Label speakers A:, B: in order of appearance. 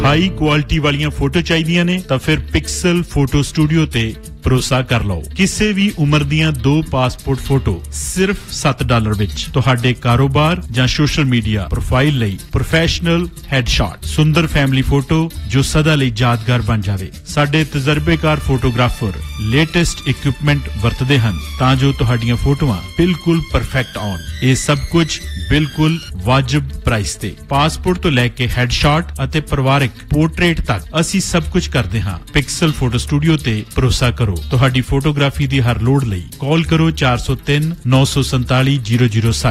A: High quality ਵਾਲੀਆਂ photo ਚਾਹੀਦੀਆਂ ਨੇ ਤਾਂ ਫਿਰ ਪਿਕਸਲ ਫੋਟੋ ਸਟੂਡੀਓ ਤੇ ਭਰੋਸਾ ਕਰ ਲਓ। ਕਿਸੇ ਵੀ ਉਮਰ ਦੀਆਂ 2 ਪਾਸਪੋਰਟ ਫੋਟੋ ਸਿਰਫ $7 ਵਿੱਚ ਤੁਹਾਡੇ ਕਾਰੋਬਾਰ ਜਾਂ ਸੋਸ਼ਲ ਮੀਡੀਆ ਪ੍ਰੋਫਾਈਲ ਲਈ ਪ੍ਰੋਫੈਸ਼ਨਲ ਹੈਡਸ਼ਾਟ, ਸੁੰਦਰ ਫੈਮਿਲੀ ਫੋਟੋ ਜੋ ਸਦਾ ਲਈ ਯਾਦਗਾਰ ਬਣ ਜਾਵੇ। ਸਾਡੇ ਤਜਰਬੇਕਾਰ ਫੋਟੋਗ੍ਰਾਫਰ ਲੇਟੈਸਟ ਇਕਵਿਪਮੈਂਟ ਵਰਤਦੇ ਹਨ ਤਾਂ ਜੋ ਤੁਹਾਡੀਆਂ ਫੋਟੋਆਂ ਬਿਲਕੁਲ ਪਰਫੈਕਟ ਆਉਣ। ਇਹ ਸਭ ਕੁਝ ਬਿਲਕੁਲ ਵਾਜਬ ਪ੍ਰਾਈਸ ਤੇ। ਪਾਸਪੋਰਟ ਤੋਂ ਲੈ ਕੇ ਹੈਡਸ਼ਾਟ ਅਤੇ ਪਰਿਵਾਰਕ ਪੋਰਟਰੇਟ ਤੱਕ ਅਸੀਂ ਸਭ ਕੁਝ ਕਰਦੇ ਹਾਂ। ਪਿਕਸਲ ਫੋਟੋ ਸਟੂਡੀਓ ਤੇ ਭਰੋਸਾ ਕਰੋ। ਤੁਹਾਡੀ ਫੋਟੋਗ੍ਰਾਫੀ ਦੀ ਹਰ ਲੋੜ ਲਈ ਕਾਲ ਕਰੋ 403 947 0060।